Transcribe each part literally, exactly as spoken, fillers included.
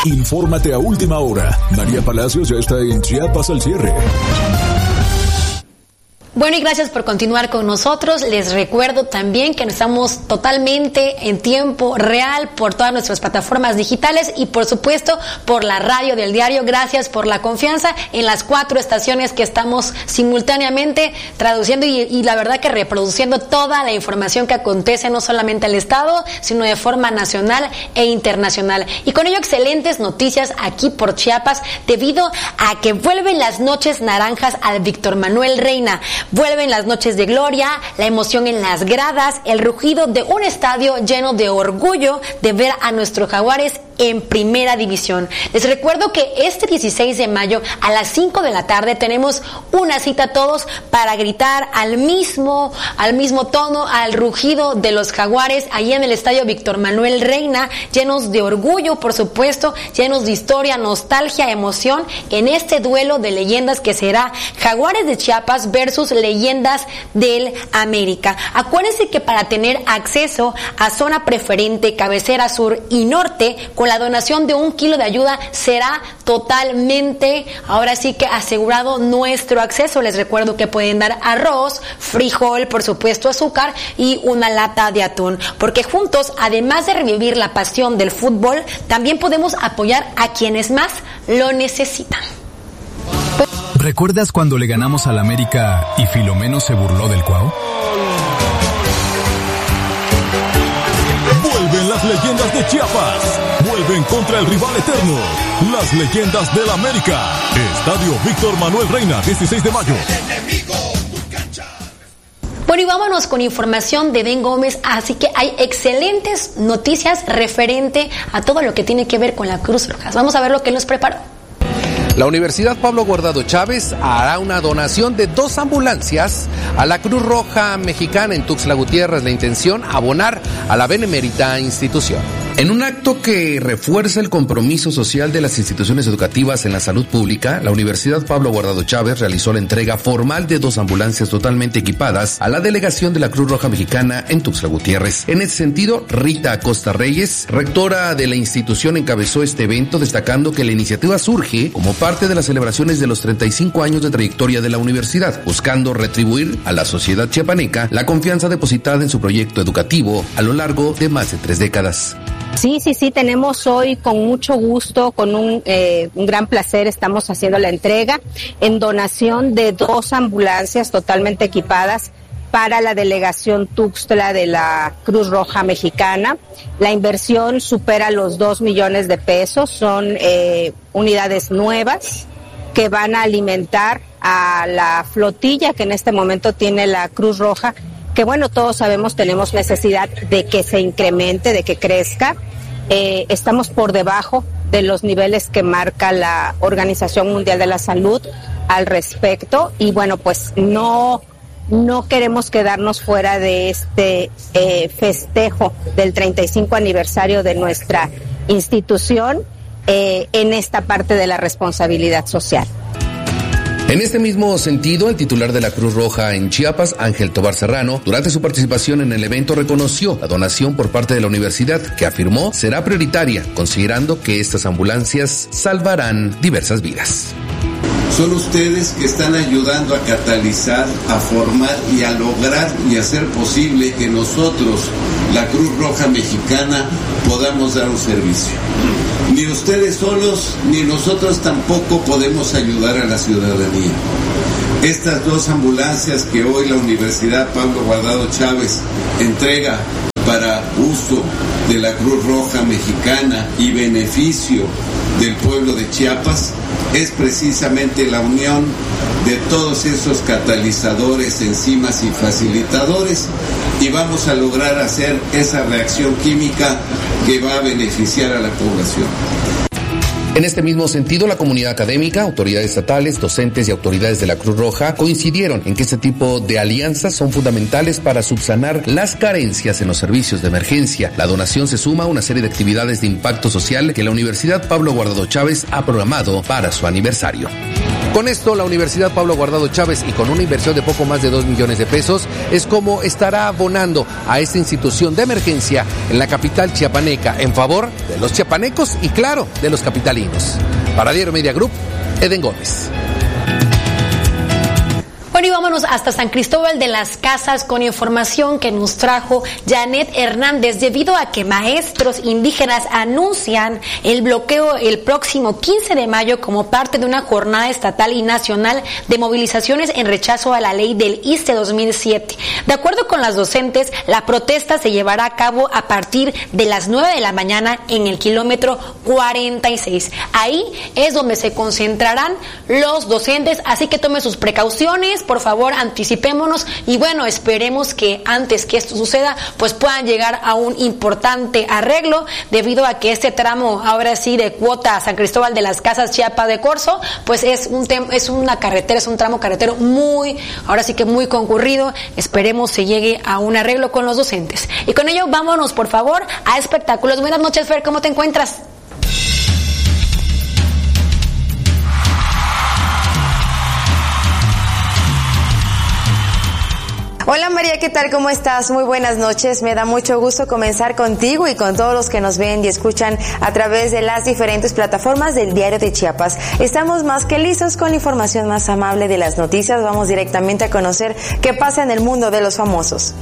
Infórmate a última hora. María Palacios ya está en Chiapas al cierre. Bueno, y gracias por continuar con nosotros. Les recuerdo también que estamos totalmente en tiempo real por todas nuestras plataformas digitales y por supuesto por la radio del diario. Gracias por la confianza en las cuatro estaciones que estamos simultáneamente traduciendo y, y la verdad que reproduciendo toda la información que acontece no solamente al estado, sino de forma nacional e internacional. Y con ello excelentes noticias aquí por Chiapas debido a que vuelven las noches naranjas al Víctor Manuel Reina. Vuelven las noches de gloria, la emoción en las gradas, el rugido de un estadio lleno de orgullo de ver a nuestros Jaguares en primera división. Les recuerdo que este dieciséis de mayo a las cinco de la tarde tenemos una cita todos para gritar al mismo, al mismo tono, al rugido de los Jaguares ahí en el estadio Víctor Manuel Reina, llenos de orgullo, por supuesto, llenos de historia, nostalgia, emoción en este duelo de leyendas que será Jaguares de Chiapas versus Leyendas del América. Acuérdense que para tener acceso a zona preferente, cabecera sur y norte, con la donación de un kilo de ayuda será totalmente, ahora sí que asegurado nuestro acceso. Les recuerdo que pueden dar arroz, frijol, por supuesto azúcar y una lata de atún, porque juntos, además de revivir la pasión del fútbol, también podemos apoyar a quienes más lo necesitan. ¿Recuerdas cuando le ganamos al América y Filomeno se burló del Cuau? Vuelven las leyendas de Chiapas. Vuelven contra el rival eterno. Las leyendas del América. Estadio Víctor Manuel Reina, dieciséis de mayo. Bueno, y vámonos con información de Ben Gómez, así que hay excelentes noticias referente a todo lo que tiene que ver con la Cruz Roja. Vamos a ver lo que nos preparó. La Universidad Pablo Guardado Chávez hará una donación de dos ambulancias a la Cruz Roja Mexicana en Tuxtla Gutiérrez. La intención, abonar a la benemérita institución. En un acto que refuerza el compromiso social de las instituciones educativas en la salud pública, la Universidad Pablo Guardado Chávez realizó la entrega formal de dos ambulancias totalmente equipadas a la delegación de la Cruz Roja Mexicana en Tuxtla Gutiérrez. En ese sentido, Rita Acosta Reyes, rectora de la institución, encabezó este evento, destacando que la iniciativa surge como parte de las celebraciones de los treinta y cinco años de trayectoria de la universidad, buscando retribuir a la sociedad chiapaneca la confianza depositada en su proyecto educativo a lo largo de más de tres décadas. Sí, sí, sí, tenemos hoy con mucho gusto, con un, eh, un gran placer, estamos haciendo la entrega en donación de dos ambulancias totalmente equipadas para la delegación Tuxtla de la Cruz Roja Mexicana. La inversión supera los dos millones de pesos, son eh, unidades nuevas que van a alimentar a la flotilla que en este momento tiene la Cruz Roja, que bueno, todos sabemos tenemos necesidad de que se incremente, de que crezca. Eh, estamos por debajo de los niveles que marca la Organización Mundial de la Salud al respecto y bueno, pues no, no queremos quedarnos fuera de este eh, festejo del treinta y cinco aniversario de nuestra institución eh, en esta parte de la responsabilidad social. En este mismo sentido, el titular de la Cruz Roja en Chiapas, Ángel Tobar Serrano, durante su participación en el evento reconoció la donación por parte de la universidad, que afirmó será prioritaria, considerando que estas ambulancias salvarán diversas vidas. Son ustedes que están ayudando a catalizar, a formar y a lograr y hacer posible que nosotros, la Cruz Roja Mexicana, podamos dar un servicio. Ni ustedes solos, ni nosotros tampoco podemos ayudar a la ciudadanía. Estas dos ambulancias que hoy la Universidad Pablo Guardado Chávez entrega para uso de la Cruz Roja Mexicana y beneficio del pueblo de Chiapas es precisamente la unión de todos esos catalizadores, enzimas y facilitadores, y vamos a lograr hacer esa reacción química que va a beneficiar a la población. En este mismo sentido, la comunidad académica, autoridades estatales, docentes y autoridades de la Cruz Roja coincidieron en que este tipo de alianzas son fundamentales para subsanar las carencias en los servicios de emergencia. La donación se suma a una serie de actividades de impacto social que la Universidad Pablo Guardado Chávez ha programado para su aniversario. Con esto, la Universidad Pablo Guardado Chávez, y con una inversión de poco más de dos millones de pesos, es como estará abonando a esta institución de emergencia en la capital chiapaneca, en favor de los chiapanecos y, claro, de los capitalinos. Para Diario Media Group, Eden Gómez. Bueno, y vámonos hasta San Cristóbal de las Casas con información que nos trajo Janet Hernández, debido a que maestros indígenas anuncian el bloqueo el próximo quince de mayo como parte de una jornada estatal y nacional de movilizaciones en rechazo a la ley del I S S S T E dos mil siete. De acuerdo con las docentes, la protesta se llevará a cabo a partir de las nueve de la mañana en el kilómetro cuarenta y seis. Ahí es donde se concentrarán los docentes, así que tome sus precauciones. Por favor, anticipémonos y bueno, esperemos que antes que esto suceda, pues puedan llegar a un importante arreglo, debido a que este tramo, ahora sí, de cuota San Cristóbal de las Casas, Chiapa de Corzo, pues es un tem- es una carretera, es un tramo carretero muy, ahora sí que muy concurrido. Esperemos se llegue a un arreglo con los docentes. Y con ello, vámonos por favor a espectáculos. Buenas noches, Fer, ¿cómo te encuentras? Hola María, ¿qué tal? ¿Cómo estás? Muy buenas noches. Me da mucho gusto comenzar contigo y con todos los que nos ven y escuchan a través de las diferentes plataformas del Diario de Chiapas. Estamos más que listos con la información más amable de las noticias. Vamos directamente a conocer qué pasa en el mundo de los famosos.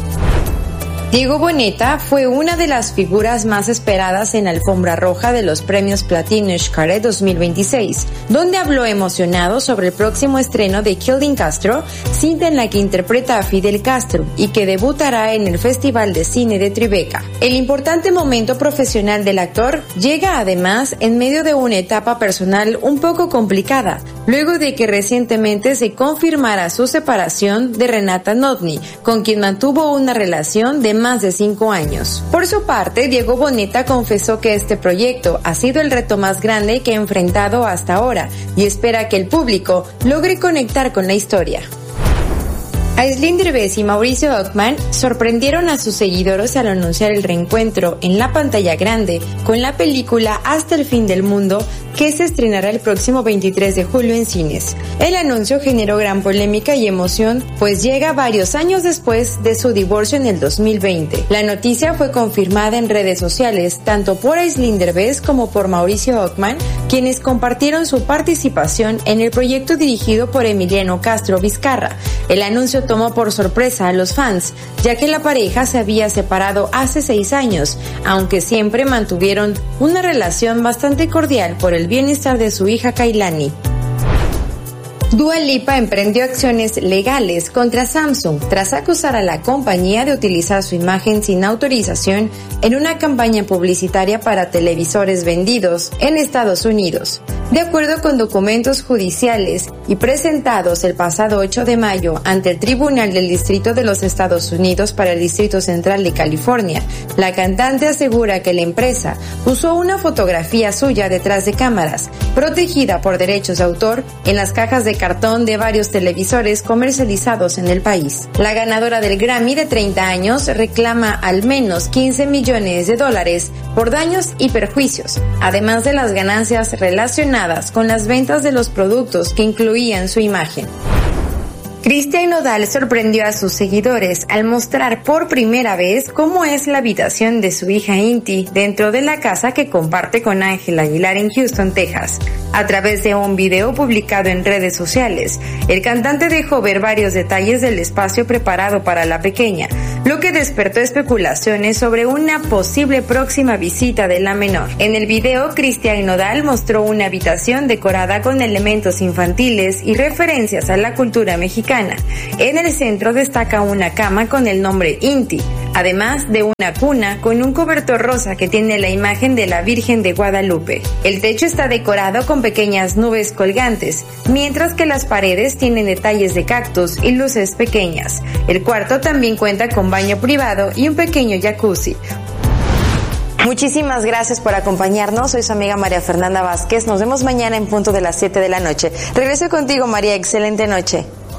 Diego Boneta fue una de las figuras más esperadas en la alfombra roja de los premios Platino Xcaret dos mil veintiséis, donde habló emocionado sobre el próximo estreno de Killing Castro, cinta en la que interpreta a Fidel Castro y que debutará en el Festival de Cine de Tribeca. El importante momento profesional del actor llega además en medio de una etapa personal un poco complicada, luego de que recientemente se confirmara su separación de Renata Notni, con quien mantuvo una relación de más de cinco años. Por su parte, Diego Boneta confesó que este proyecto ha sido el reto más grande que ha enfrentado hasta ahora y espera que el público logre conectar con la historia. Aislinn Derbez y Mauricio Ockman sorprendieron a sus seguidores al anunciar el reencuentro en la pantalla grande con la película Hasta el fin del mundo, que se estrenará el próximo veintitrés de julio en cines. El anuncio generó gran polémica y emoción, pues llega varios años después de su divorcio en el dos mil veinte. La noticia fue confirmada en redes sociales, tanto por Aislinn Derbez como por Mauricio Ockman, quienes compartieron su participación en el proyecto dirigido por Emiliano Castro Vizcarra. El anuncio tomó por sorpresa a los fans, ya que la pareja se había separado hace seis años, aunque siempre mantuvieron una relación bastante cordial por el bienestar de su hija Kailani. Dua Lipa emprendió acciones legales contra Samsung tras acusar a la compañía de utilizar su imagen sin autorización en una campaña publicitaria para televisores vendidos en Estados Unidos. De acuerdo con documentos judiciales y presentados el pasado ocho de mayo ante el Tribunal del Distrito de los Estados Unidos para el Distrito Central de California, la cantante asegura que la empresa usó una fotografía suya detrás de cámaras, protegida por derechos de autor, en las cajas de cartón de varios televisores comercializados en el país. La ganadora del Grammy de treinta años reclama al menos quince millones de dólares por daños y perjuicios, además de las ganancias relacionadas con las ventas de los productos que incluían su imagen. Cristian Nodal sorprendió a sus seguidores al mostrar por primera vez cómo es la habitación de su hija Inti dentro de la casa que comparte con Ángel Aguilar en Houston, Texas. A través de un video publicado en redes sociales, el cantante dejó ver varios detalles del espacio preparado para la pequeña, lo que despertó especulaciones sobre una posible próxima visita de la menor. En el video, Cristian Nodal mostró una habitación decorada con elementos infantiles y referencias a la cultura mexicana. En el centro destaca una cama con el nombre Inti, además de una cuna con un cobertor rosa que tiene la imagen de la Virgen de Guadalupe. El techo está decorado con pequeñas nubes colgantes, mientras que las paredes tienen detalles de cactus y luces pequeñas. El cuarto también cuenta con baño privado y un pequeño jacuzzi. Muchísimas gracias por acompañarnos. Soy su amiga María Fernanda Vázquez. Nos vemos mañana en punto de las siete de la noche. Regreso contigo, María. Excelente noche.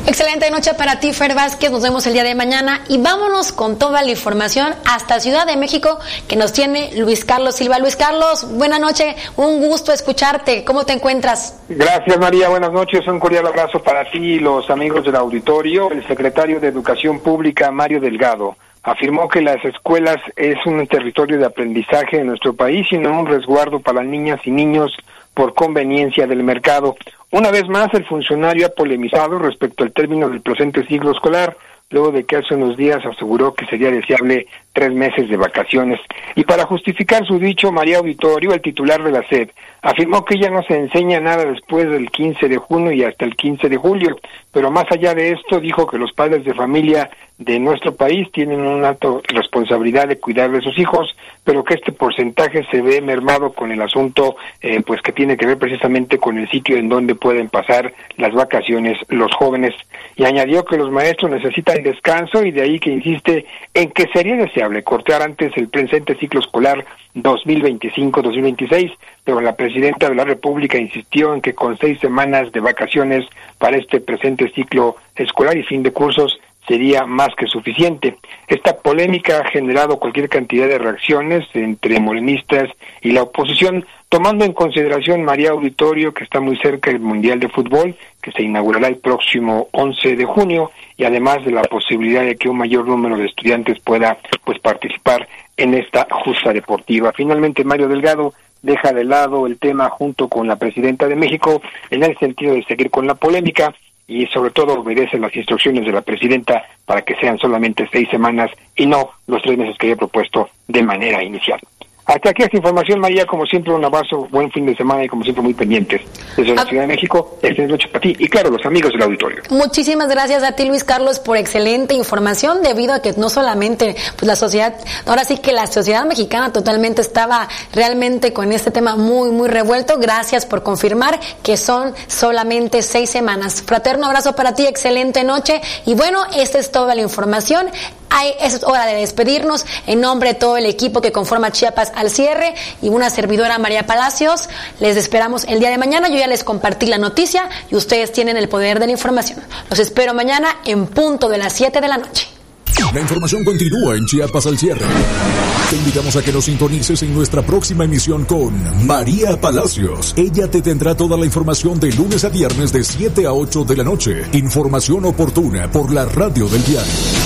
Excelente noche para ti, Fer Vázquez. Nos vemos el día de mañana y vámonos con toda la información hasta Ciudad de México que nos tiene Luis Carlos Silva. Luis Carlos, buena noche, un gusto escucharte. ¿Cómo te encuentras? Gracias, María. Buenas noches. Un cordial abrazo para ti y los amigos del auditorio. El secretario de Educación Pública, Mario Delgado, afirmó que las escuelas es un territorio de aprendizaje en nuestro país y no un resguardo para niñas y niños por conveniencia del mercado. Una vez más, el funcionario ha polemizado respecto al término del presente ciclo escolar, luego de que hace unos días aseguró que sería deseable tres meses de vacaciones. Y para justificar su dicho, María Auditorio, el titular de la S E P, afirmó que ya no se enseña nada después del quince de junio y hasta el quince de julio, pero más allá de esto, dijo que los padres de familia de nuestro país tienen una alta responsabilidad de cuidar de sus hijos, pero que este porcentaje se ve mermado con el asunto eh, pues que tiene que ver precisamente con el sitio en donde pueden pasar las vacaciones los jóvenes. Y añadió que los maestros necesitan descanso y de ahí que insiste en que sería deseable cortar antes el presente ciclo escolar dos mil veinticinco dos mil veintiséis, pero la presidenta de la República insistió en que con seis semanas de vacaciones para este presente ciclo escolar y fin de cursos sería más que suficiente. Esta polémica ha generado cualquier cantidad de reacciones entre morenistas y la oposición, tomando en consideración, María Auditorio, que está muy cerca del Mundial de Fútbol, que se inaugurará el próximo once de junio, y además de la posibilidad de que un mayor número de estudiantes pueda pues participar en esta justa deportiva. Finalmente, Mario Delgado deja de lado el tema junto con la presidenta de México en el sentido de seguir con la polémica y sobre todo obedece las instrucciones de la presidenta para que sean solamente seis semanas y no los tres meses que había propuesto de manera inicial. Hasta aquí esta información, María, como siempre un abrazo, buen fin de semana y como siempre muy pendientes. Desde la Ciudad de México, excelente noche para ti y claro, los amigos del auditorio. Muchísimas gracias a ti, Luis Carlos, por excelente información, debido a que no solamente pues la sociedad, ahora sí que la sociedad mexicana totalmente estaba realmente con este tema muy, muy revuelto. Gracias por confirmar que son solamente seis semanas. Fraterno abrazo para ti, excelente noche y bueno, esta es toda la información. Hay, es hora de despedirnos en nombre de todo el equipo que conforma Chiapas al cierre y una servidora, María Palacios. Les esperamos el día de mañana. Yo ya les compartí la noticia y ustedes tienen el poder de la información. Los espero mañana en punto de las siete de la noche. La información continúa en Chiapas al cierre. Te invitamos a que nos sintonices en nuestra próxima emisión con María Palacios. Ella te tendrá toda la información de lunes a viernes de siete a ocho de la noche. Información oportuna por la radio del diario.